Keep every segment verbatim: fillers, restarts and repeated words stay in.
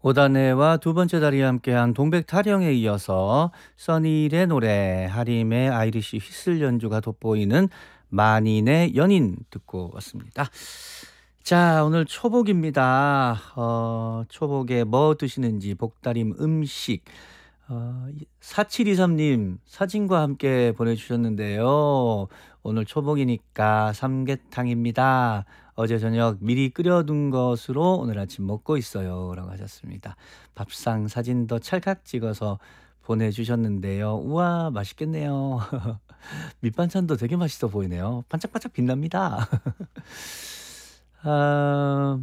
오단내와 두 번째 다리에 함께한 동백 타령에 이어서 써니힐의 노래, 하림의 아이리시 휘슬 연주가 돋보이는 만인의 연인 듣고 왔습니다. 자, 오늘 초복입니다. 어, 초복에 뭐 드시는지 복다림 음식. 어, 사칠이삼 님 사진과 함께 보내주셨는데요. 오늘 초복이니까 삼계탕입니다. 어제 저녁 미리 끓여둔 것으로 오늘 아침 먹고 있어요. 라고 하셨습니다. 밥상 사진도 찰칵 찍어서 보내주셨는데요. 우와, 맛있겠네요. 밑반찬도 되게 맛있어 보이네요. 반짝반짝 빛납니다. 아,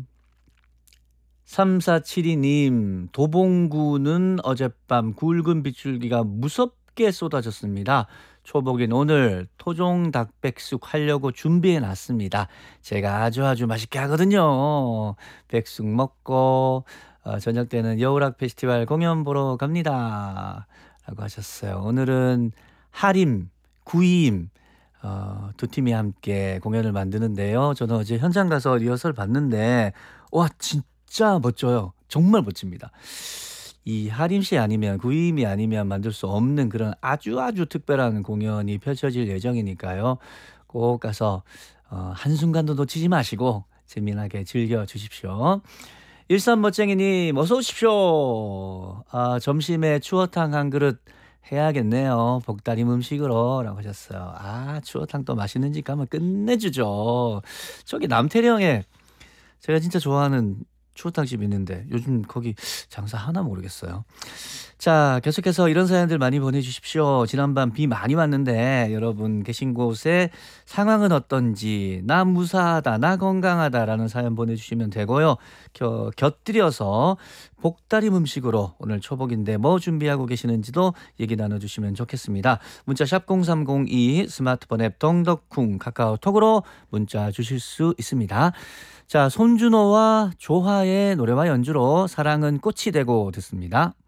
삼사칠이 님, 도봉구는 어젯밤 굵은 빗줄기가 무섭게 쏟아졌습니다. 초복인 오늘 토종 닭백숙 하려고 준비해 놨습니다. 제가 아주 아주 맛있게 하거든요. 백숙 먹고 어, 저녁 때는 여우락 페스티벌 공연 보러 갑니다. 라고 하셨어요. 오늘은 하림, 구이임 어, 두 팀이 함께 공연을 만드는데요. 저는 어제 현장 가서 리허설 봤는데 와, 진짜 멋져요. 정말 멋집니다. 이 하림씨 아니면 구이임이 아니면 만들 수 없는 그런 아주 아주 특별한 공연이 펼쳐질 예정이니까요. 꼭 가서 어, 한순간도 놓치지 마시고 재미나게 즐겨주십시오. 일삼멋쟁이님 어서 오십시오. 아, 점심에 추어탕 한 그릇 해야겠네요. 복다림 음식으로 라고 하셨어요. 아, 추어탕 또 맛있는 집 가면 끝내주죠. 저기 남태령에 제가 진짜 좋아하는 추어탕집 있는데 요즘 거기 장사 하나 모르겠어요. 자, 계속해서 이런 사연들 많이 보내주십시오. 지난밤 비 많이 왔는데 여러분 계신 곳의 상황은 어떤지, 나 무사하다, 나 건강하다라는 사연 보내주시면 되고요. 겨, 곁들여서 복다림 음식으로 오늘 초복인데 뭐 준비하고 계시는지도 얘기 나눠주시면 좋겠습니다. 문자 샵 공삼공이, 스마트폰 앱 동덕쿵, 카카오톡으로 문자 주실 수 있습니다. 자, 손준호와 조화의 노래와 연주로 사랑은 꽃이 되고 듣습니다.